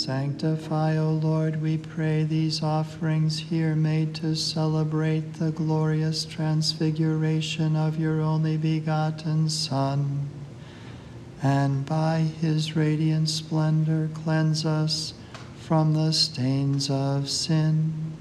Sanctify, O Lord, we pray, these offerings here made to celebrate the glorious transfiguration of your only begotten Son, and by his radiant splendor cleanse us from the stains of sin.